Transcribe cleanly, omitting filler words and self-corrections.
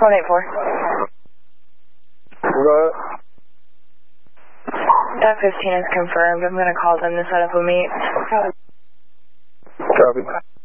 184. Right. That 15 is confirmed. I'm going to call them to set up a meet. Copy.